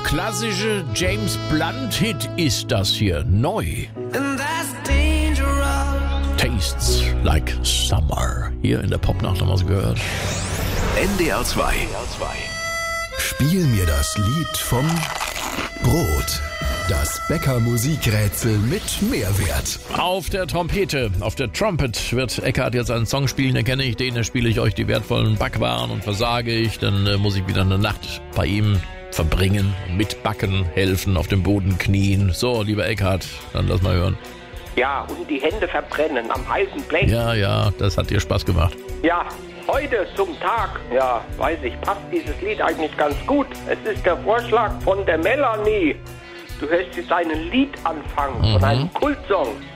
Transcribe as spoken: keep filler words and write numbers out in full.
klassische James Blunt-Hit ist das hier. Neu. Tastes like summer. Hier in der Popnacht haben wir es gehört. N D R zwei. Spiel mir das Lied vom Brot. Das Bäcker-Musikrätsel mit Mehrwert. Auf der Trompete, auf der Trumpet wird Eckhardt jetzt einen Song spielen, den kenne ich den, da spiele ich euch die wertvollen Backwaren und versage ich, dann äh, muss ich wieder eine Nacht bei ihm verbringen, mitbacken, helfen, auf dem Boden knien. So, lieber Eckhardt, dann lass mal hören. Ja, und die Hände verbrennen am heißen Blech. Ja, ja, das hat dir Spaß gemacht. Ja, heute zum Tag, ja, weiß ich, passt dieses Lied eigentlich ganz gut. Es ist der Vorschlag von der Melanie. Du hörst jetzt einen Liedanfang mhm. von einem Kultsong.